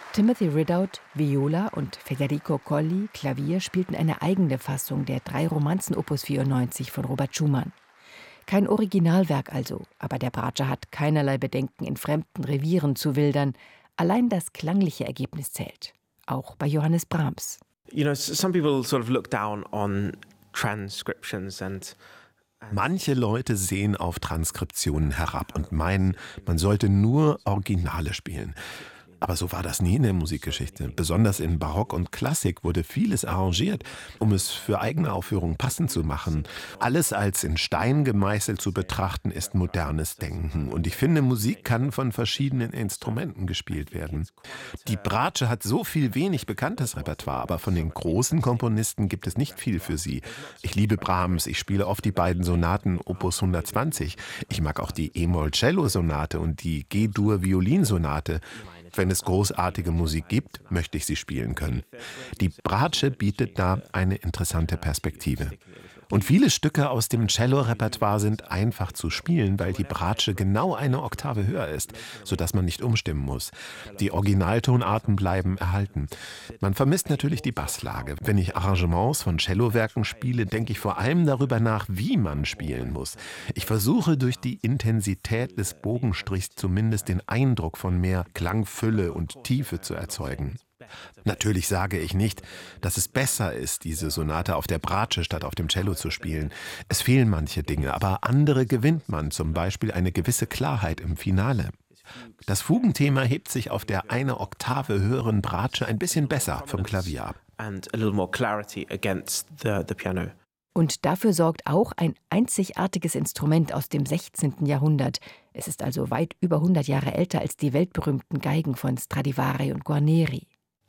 Timothy Ridout, Viola, und Federico Colli, Klavier, spielten eine eigene Fassung der 3 Romanzen Opus 94 von Robert Schumann. Kein Originalwerk also, aber der Bratsche hat keinerlei Bedenken, in fremden Revieren zu wildern. Allein das klangliche Ergebnis zählt. Auch bei Johannes Brahms. Some people sort of look down on transcriptions and Manche Leute sehen auf Transkriptionen herab und meinen, man sollte nur Originale spielen. Aber so war das nie in der Musikgeschichte. Besonders in Barock und Klassik wurde vieles arrangiert, um es für eigene Aufführungen passend zu machen. Alles als in Stein gemeißelt zu betrachten, ist modernes Denken. Und ich finde, Musik kann von verschiedenen Instrumenten gespielt werden. Die Bratsche hat so viel wenig bekanntes Repertoire, aber von den großen Komponisten gibt es nicht viel für sie. Ich liebe Brahms, ich spiele oft die beiden Sonaten Opus 120. Ich mag auch die E-Moll-Cello-Sonate und die G-Dur-Violinsonate. Wenn es großartige Musik gibt, möchte ich sie spielen können. Die Bratsche bietet da eine interessante Perspektive. Und viele Stücke aus dem Cello-Repertoire sind einfach zu spielen, weil die Bratsche genau eine Oktave höher ist, sodass man nicht umstimmen muss. Die Originaltonarten bleiben erhalten. Man vermisst natürlich die Basslage. Wenn ich Arrangements von Cellowerken spiele, denke ich vor allem darüber nach, wie man spielen muss. Ich versuche durch die Intensität des Bogenstrichs zumindest den Eindruck von mehr Klangfülle und Tiefe zu erzeugen. Natürlich sage ich nicht, dass es besser ist, diese Sonate auf der Bratsche statt auf dem Cello zu spielen. Es fehlen manche Dinge, aber andere gewinnt man, zum Beispiel eine gewisse Klarheit im Finale. Das Fugenthema hebt sich auf der eine Oktave höheren Bratsche ein bisschen besser vom Klavier ab. Und dafür sorgt auch ein einzigartiges Instrument aus dem 16. Jahrhundert. Es ist also weit über 100 Jahre älter als die weltberühmten Geigen von Stradivari und Guarneri.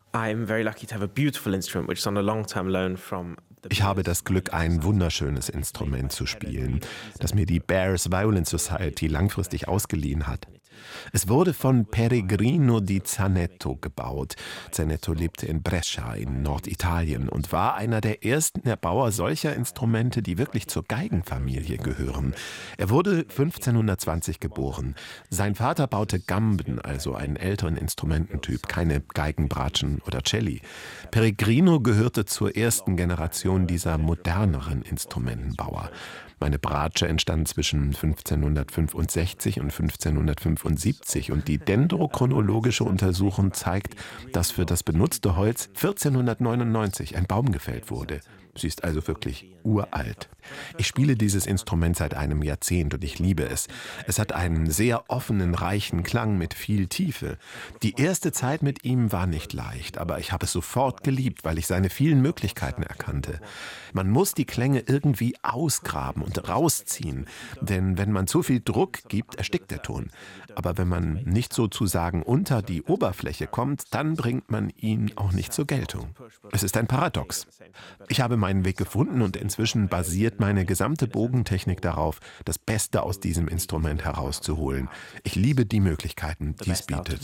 Ich habe das Glück, ein wunderschönes Instrument zu spielen, das mir die Bears Violin Society langfristig ausgeliehen hat. Es wurde von Peregrino di Zanetto gebaut. Zanetto lebte in Brescia in Norditalien und war einer der ersten Erbauer solcher Instrumente, die wirklich zur Geigenfamilie gehören. Er wurde 1520 geboren. Sein Vater baute Gamben, also einen älteren Instrumententyp, keine Geigen, Bratschen oder Celli. Peregrino gehörte zur ersten Generation dieser moderneren Instrumentenbauer. Meine Bratsche entstand zwischen 1565 und 1575 und die dendrochronologische Untersuchung zeigt, dass für das benutzte Holz 1499 ein Baum gefällt wurde. Sie ist also wirklich uralt. Ich spiele dieses Instrument seit einem Jahrzehnt und ich liebe es. Es hat einen sehr offenen, reichen Klang mit viel Tiefe. Die erste Zeit mit ihm war nicht leicht, aber ich habe es sofort geliebt, weil ich seine vielen Möglichkeiten erkannte. Man muss die Klänge irgendwie ausgraben und rausziehen, denn wenn man zu viel Druck gibt, erstickt der Ton. Aber wenn man nicht sozusagen unter die Oberfläche kommt, dann bringt man ihn auch nicht zur Geltung. Es ist ein Paradox. Ich habe meinen Weg gefunden und inzwischen basiert meine gesamte Bogentechnik darauf, das Beste aus diesem Instrument herauszuholen. Ich liebe die Möglichkeiten, die es bietet.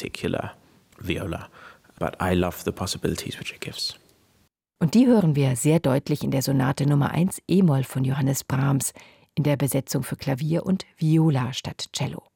Und die hören wir sehr deutlich in der Sonate Nummer 1 E-Moll von Johannes Brahms, in der Besetzung für Klavier und Viola statt Cello.